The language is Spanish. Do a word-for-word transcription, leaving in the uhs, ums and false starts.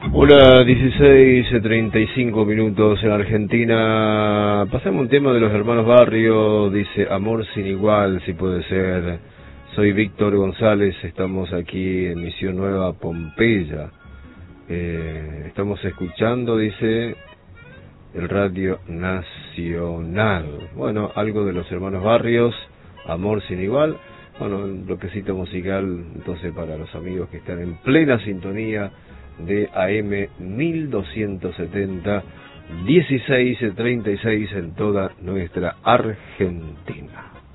Hola, dieciséis treinta y cinco minutos en Argentina. Pasamos un tema de los hermanos Barrios. Dice amor sin igual, si puede ser. Soy Víctor González, estamos aquí en Misión Nueva Pompeya. Eh, estamos escuchando, dice, el Radio Nacional. Bueno, algo de los hermanos Barrios, amor sin igual. Bueno, un bloquecito musical entonces para los amigos que están en plena sintonía de A M mil doscientos setenta, dieciséis treinta y seis en toda nuestra Argentina.